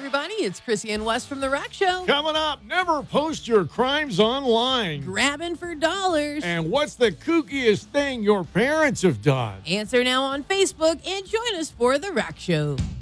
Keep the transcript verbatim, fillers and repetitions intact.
everybody. It's Chrissy and Wes from The Rack Show. Coming up, never post your crimes online. Grabbing for dollars. And what's the kookiest thing your parents have done? Answer now on Facebook and join us for The Rack Show.